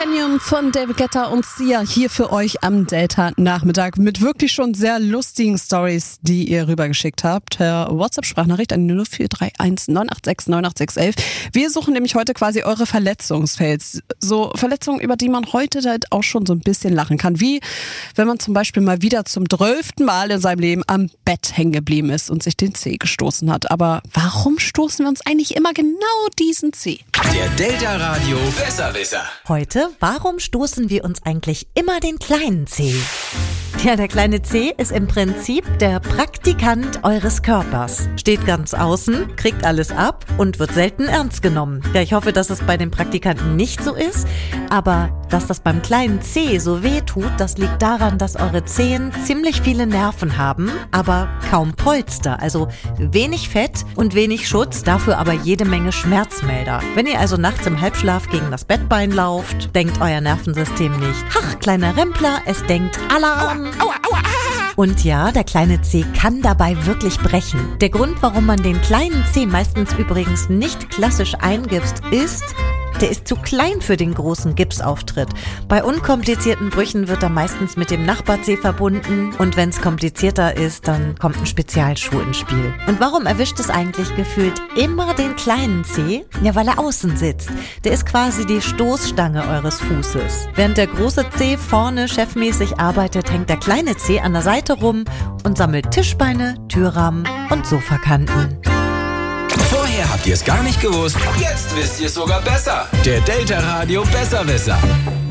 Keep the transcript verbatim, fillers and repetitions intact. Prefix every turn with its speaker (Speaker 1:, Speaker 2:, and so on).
Speaker 1: Canyon von David Guetta und Sia hier für euch am Delta-Nachmittag mit wirklich schon sehr lustigen Stories, die ihr rübergeschickt habt. Per WhatsApp-Sprachnachricht an die null vier drei eins neun acht sechs neun acht sechs eins eins. Wir suchen nämlich heute quasi eure Verletzungsfails. So Verletzungen, über die man heute halt auch schon so ein bisschen lachen kann. Wie wenn man zum Beispiel mal wieder zum zwölften Mal in seinem Leben am Bett hängen geblieben ist und sich den Zeh gestoßen hat. Aber warum stoßen wir uns eigentlich immer genau diesen Zeh?
Speaker 2: Der Delta Radio Besserwisser.
Speaker 3: Heute, warum stoßen wir uns eigentlich immer den kleinen Zeh? Ja, der kleine Zeh ist im Prinzip der Praktikant eures Körpers. Steht ganz außen, kriegt alles ab und wird selten ernst genommen. Ja, ich hoffe, dass es bei den Praktikanten nicht so ist, aber dass das beim kleinen Zeh so weh tut, das liegt daran, dass eure Zehen ziemlich viele Nerven haben, aber kaum Polster, also wenig Fett und wenig Schutz, dafür aber jede Menge Schmerzmelder. Wenn ihr also nachts im Halbschlaf gegen das Bettbein lauft, denkt euer Nervensystem nicht, ach, kleiner Rempler, es denkt Alarm.
Speaker 2: Aua, aua, ah.
Speaker 3: Und ja, der kleine Zeh kann dabei wirklich brechen. Der Grund, warum man den kleinen Zeh meistens übrigens nicht klassisch eingipst, ist, der ist zu klein für den großen Gipsauftritt. Bei unkomplizierten Brüchen wird er meistens mit dem Nachbarzeh verbunden und wenn es komplizierter ist, dann kommt ein Spezialschuh ins Spiel. Und warum erwischt es eigentlich gefühlt immer den kleinen Zeh? Ja, weil er außen sitzt. Der ist quasi die Stoßstange eures Fußes. Während der große Zeh vorne chefmäßig arbeitet, hängt der kleine Zeh an der Seite rum und sammelt Tischbeine, Türrahmen und Sofakanten.
Speaker 2: Vorher habt ihr es gar nicht gewusst. Jetzt wisst ihr es sogar besser. Der Delta Radio Besserwisser.